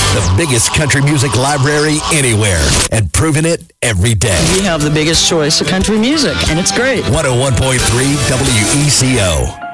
The biggest country music library anywhere, and proving it every day. We have the biggest choice of country music, and it's great. 101.3 WECO.